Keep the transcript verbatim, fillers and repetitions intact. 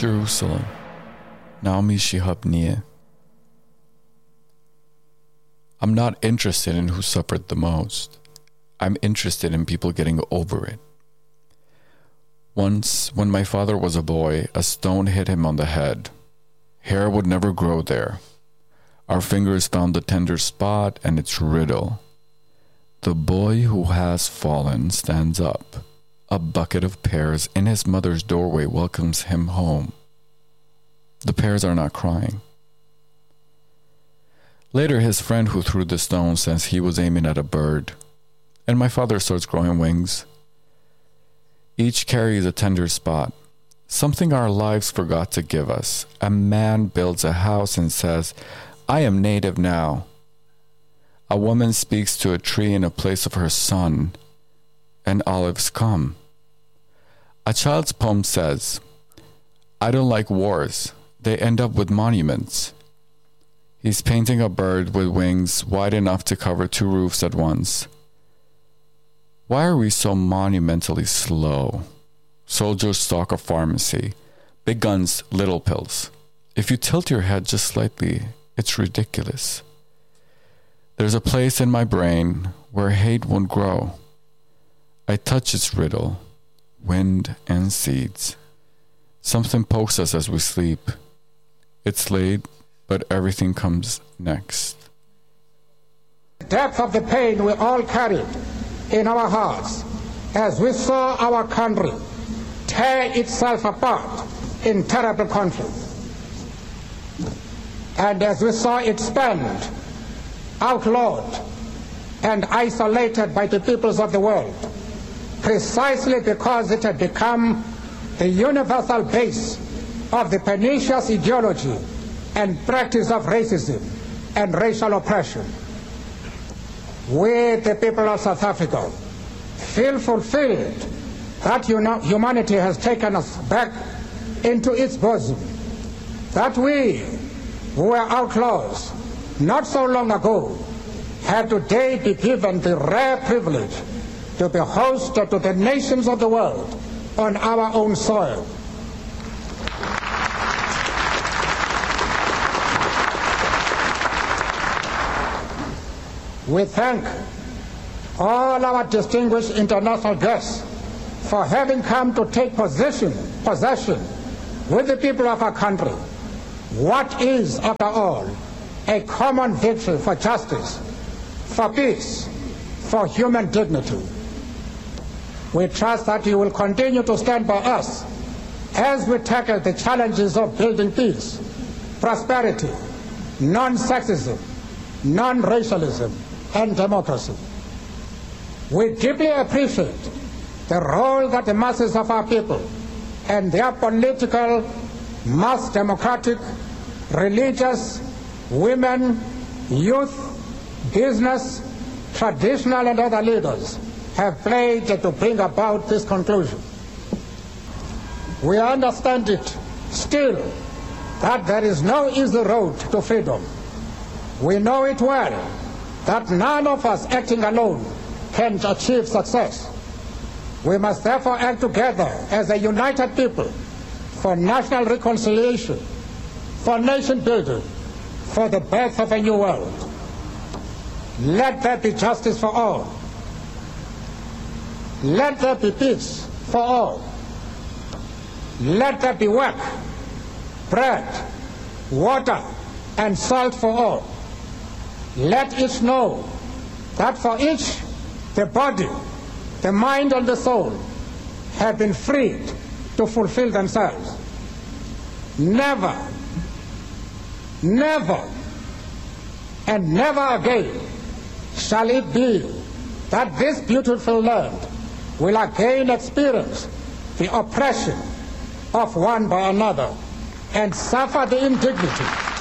Jerusalem, Naomi Shihab. I'm not interested in who suffered the most. I'm interested in people getting over it. Once, when my father was a boy, a stone hit him on the head. Hair would never grow there. Our fingers found the tender spot and its riddle. The boy who has fallen stands up. A bucket of pears in his mother's doorway welcomes him home. The pears are not crying. Later, his friend who threw the stone says he was aiming at a bird, and my father starts growing wings. Each carries a tender spot, something our lives forgot to give us. A man builds a house and says, "I am native now." A woman speaks to a tree in a place of her son, and olives come. A child's poem says, "I don't like wars. They end up with monuments." He's painting a bird with wings wide enough to cover two roofs at once. Why are we so monumentally slow? Soldiers stalk a pharmacy. Big guns, little pills. If you tilt your head just slightly, it's ridiculous. There's a place in my brain where hate won't grow. I touch its riddle, wind and seeds. Something pokes us as we sleep. It's late, but everything comes next. The depth of the pain we all carried in our hearts as we saw our country tear itself apart in terrible conflict. And as we saw it spent, outlawed, and isolated by the peoples of the world, precisely because it had become the universal base of the pernicious ideology and practice of racism and racial oppression. We, the people of South Africa, feel fulfilled that you know, humanity has taken us back into its bosom, that we, who were outlaws not so long ago, have today been given the rare privilege to be host to the nations of the world on our own soil. We thank all our distinguished international guests for having come to take possession, possession with the people of our country. What is, after all, a common victory for justice, for peace, for human dignity. We trust that you will continue to stand by us as we tackle the challenges of building peace, prosperity, non-sexism, non-racialism, and democracy. We deeply appreciate the role that the masses of our people and their political, mass democratic, religious, women, youth, business, traditional and other leaders have played to bring about this conclusion. We understand it still that there is no easy road to freedom. We know it well that none of us acting alone can achieve success. We must therefore act together as a united people for national reconciliation, for nation building, for the birth of a new world. Let there be justice for all. Let there be peace for all. Let there be work, bread, water, and salt for all. Let each know that for each, the body, the mind, and the soul have been freed to fulfill themselves. Never, never, and never again shall it be that this beautiful land will again experience the oppression of one by another and suffer the indignity